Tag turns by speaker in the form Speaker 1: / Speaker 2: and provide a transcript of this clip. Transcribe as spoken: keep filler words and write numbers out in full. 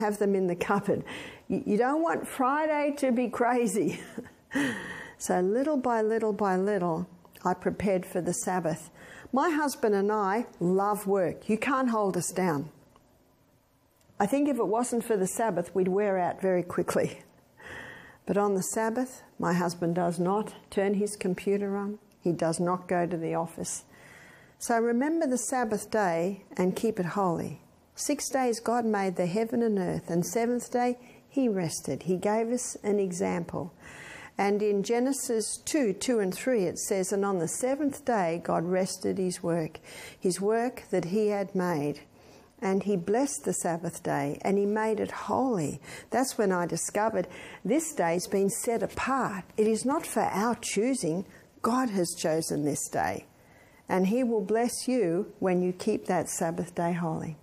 Speaker 1: have them in the cupboard. You, you don't want Friday to be crazy. So little by little by little, I prepared for the Sabbath. My husband and I love work. You can't hold us down. I think if it wasn't for the Sabbath, we'd wear out very quickly. But on the Sabbath, my husband does not turn his computer on. He does not go to the office. So remember the Sabbath day and keep it holy. Six days God made the heaven and earth, and seventh day he rested. He gave us an example. And in Genesis two, two and three it says, and on the seventh day God rested his work, his work that he had made. And he blessed the Sabbath day and he made it holy. That's when I discovered this day's been set apart. It is not for our choosing. God has chosen this day. And he will bless you when you keep that Sabbath day holy.